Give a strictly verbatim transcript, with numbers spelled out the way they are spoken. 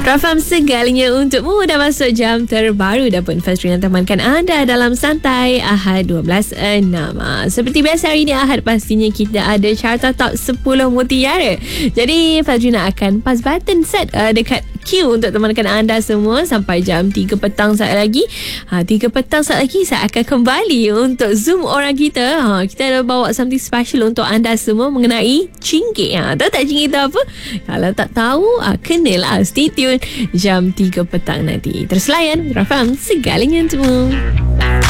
Rafam segalanya untukmu. Dah masuk jam terbaru dah pun Fazrina temankan anda dalam Santai Ahad dua belas enam. Seperti biasa hari ni Ahad pastinya kita ada carta top sepuluh mutiara. Jadi Fazrina akan pas button set uh, dekat queue untuk temankan anda semua sampai jam tiga petang saat lagi. Ha, tiga petang saat lagi saya akan kembali untuk Zoom orang kita. Ha, kita ada bawa something special untuk anda semua mengenai Cingkit. Ha, tahu tak Cingkit itu apa? Kalau tak tahu, ha, kenalah. Stay tune jam tiga petang nanti. Terus layan Rafam segalanya untukmu.